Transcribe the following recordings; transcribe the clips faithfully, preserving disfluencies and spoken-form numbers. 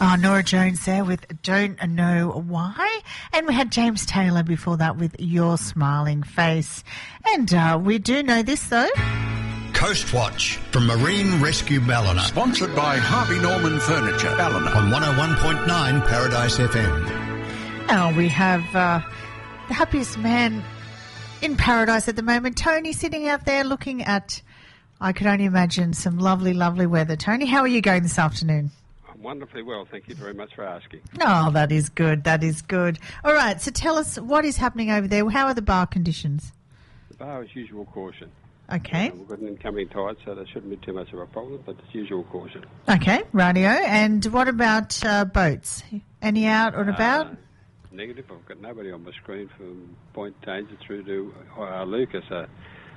Oh, Nora Jones there with Don't Know Why. And we had James Taylor before that with Your Smiling Face. And uh, we do know this, though. Coast Watch from Marine Rescue Ballina. Sponsored by Harvey Norman Furniture, Ballina. On one oh one point nine Paradise F M. Now we have uh, the happiest man in paradise at the moment, Tony, sitting out there looking at, I could only imagine, some lovely, lovely weather. Tony, how are you going this afternoon? I'm wonderfully well. Thank you very much for asking. Oh, that is good. That is good. All right, so tell us what is happening over there. How are the bar conditions? The bar is usual caution. Okay. Uh, we've got an incoming tide, so there shouldn't be too much of a problem, but it's usual caution. Okay, radio. And what about uh, boats? Any out or about? Uh, negative. I've got nobody on my screen from Point Danger through to uh, Lucas, so,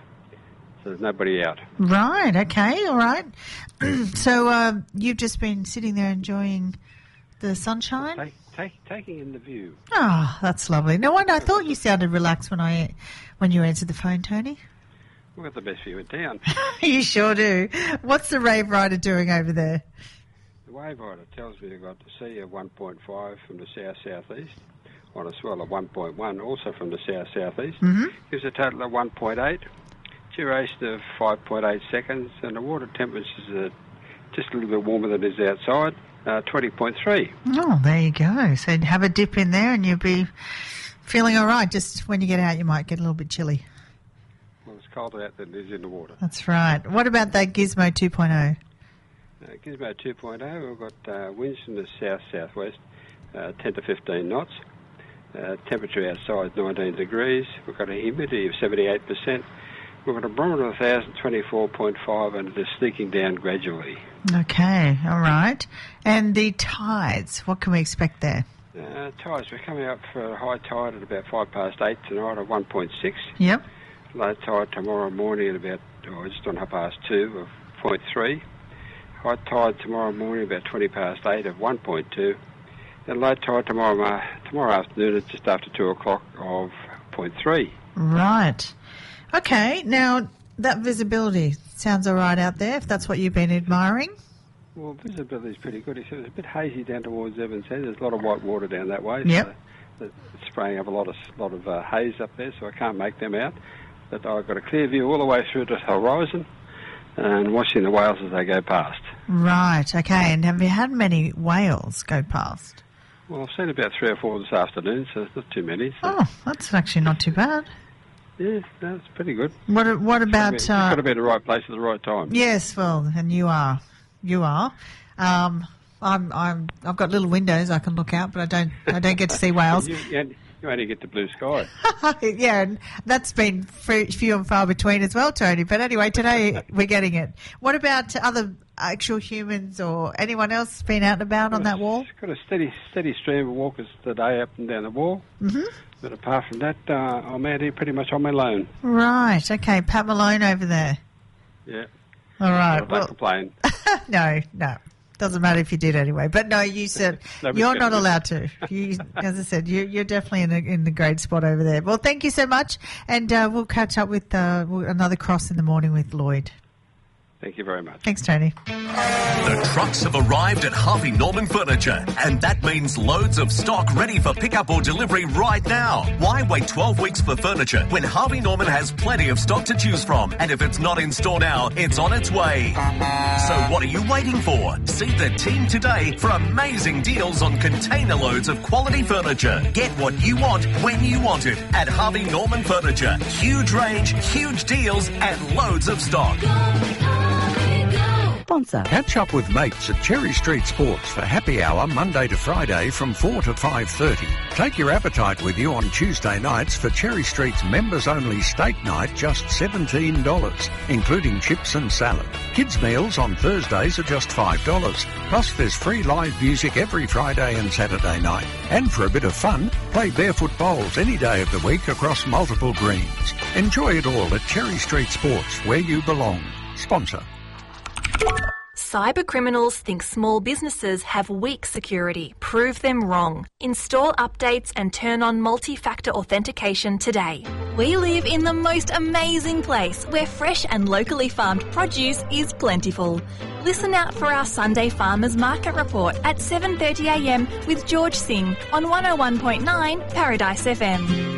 so there's nobody out. Right, okay, all right. So uh, you've just been sitting there enjoying the sunshine? Take, take, taking in the view. Oh, that's lovely. No wonder I thought you sounded relaxed when I when you answered the phone, Tony. We've got the best view in town. You sure do. What's the Rave Rider doing over there? The Wave Rider tells me you've got the sea of one point five from the south-southeast, on a swell of one point one, also from the south-southeast. Mm-hmm. Gives a total of one point eight, duration of five point eight seconds, and the water temperature is uh, just a little bit warmer than it is outside, uh, twenty point three. Oh, there you go. So have a dip in there and you'll be feeling all right. Just when you get out, you might get a little bit chilly. Well, it's colder out than it is in the water. That's right. What about that Gizmo two point oh? Uh, Gizmo two point oh, we've got uh, winds from the south-southwest, uh, ten to fifteen knots. Uh, temperature outside nineteen degrees. We've got a humidity of seventy-eight percent. We've got a barometer of one thousand twenty-four point five, and it is sneaking down gradually. Okay, all right. And the tides, what can we expect there? Uh, tides, we're coming up for a high tide at about five past eight tonight of one point six. Yep. Low tide tomorrow morning at about, oh, just on half past two of zero point three. High tide tomorrow morning about twenty past eight of one point two. And low tide tomorrow uh, tomorrow afternoon at just after two o'clock of zero point three. Right. Okay, now that visibility sounds all right out there, if that's what you've been admiring. Well, visibility is pretty good. It's a bit hazy down towards Evans Head. There's a lot of white water down that way. Yep. So it's spraying up a lot of lot of uh, haze up there, so I can't make them out. But I've got a clear view all the way through to the horizon and watching the whales as they go past. Right, okay. And have you had many whales go past? Well, I've seen about three or four this afternoon, so it's not too many. So. Oh, that's actually not too bad. Yeah, no, it's pretty good. What What about... You've uh, got to be in the right place at the right time. Yes, well, and you are. You are. Um, I'm, I'm, I've got little windows I can look out, but I don't I don't get to see whales. you, you, you only get the blue sky. Yeah, and that's been few and far between as well, Tony. But anyway, today we're getting it. What about other actual humans or anyone else been out and about on that wall? Got a steady steady stream of walkers today up and down the wall. Mm-hmm. But apart from that, uh, I'm out here pretty much on my own. Right, okay. Pat Malone over there. Yeah. All right. Don't well, complain. no, no. Doesn't matter if you did anyway. But no, you said you're not allowed to. You, as I said, you, you're definitely in, a, in the great spot over there. Well, thank you so much. And uh, we'll catch up with uh, another cross in the morning with Lloyd. Thank you very much. Thanks, Tony. The trucks have arrived at Harvey Norman Furniture, and that means loads of stock ready for pickup or delivery right now. Why wait twelve weeks for furniture when Harvey Norman has plenty of stock to choose from? And if it's not in store now, it's on its way. So what are you waiting for? See the team today for amazing deals on container loads of quality furniture. Get what you want when you want it at Harvey Norman Furniture. Huge range, huge deals, and loads of stock. Sponsor. Catch up with mates at Cherry Street Sports for happy hour Monday to Friday from four to five thirty. Take your appetite with you on Tuesday nights for Cherry Street's members-only steak night, just seventeen dollars, including chips and salad. Kids' meals on Thursdays are just five dollars. Plus there's free live music every Friday and Saturday night. And for a bit of fun, play barefoot bowls any day of the week across multiple greens. Enjoy it all at Cherry Street Sports, where you belong. Sponsor. Cyber criminals think small businesses have weak security. Prove them wrong. Install updates and turn on multi-factor authentication today. We live in the most amazing place where fresh and locally farmed produce is plentiful. Listen out for our Sunday Farmers Market Report at seven thirty a m with George Singh on one oh one point nine Paradise F M.